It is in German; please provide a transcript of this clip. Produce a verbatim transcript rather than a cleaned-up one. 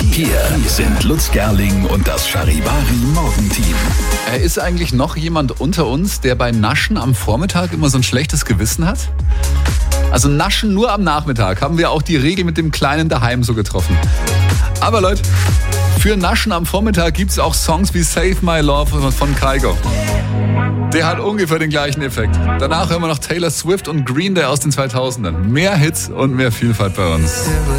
Hier sind Lutz Gerling und das Charivari Morgenteam. Ist eigentlich noch jemand unter uns, der bei Naschen am Vormittag immer so ein schlechtes Gewissen hat? Also Naschen nur am Nachmittag haben wir auch die Regel mit dem Kleinen daheim so getroffen. Aber Leute, für Naschen am Vormittag gibt es auch Songs wie Save My Love von Kygo. Der hat ungefähr den gleichen Effekt. Danach hören wir noch Taylor Swift und Green Day aus den zweitausendern. Mehr Hits und mehr Vielfalt bei uns.